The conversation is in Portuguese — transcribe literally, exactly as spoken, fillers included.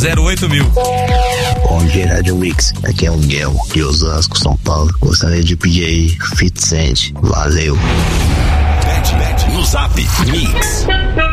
zero oito mil. Bom dia, Rádio Mix. Aqui é o Miguel, de Osasco, São Paulo. Gostaria de pedir aí Fit Cent. Valeu. Bet, bet, no Zap Mix.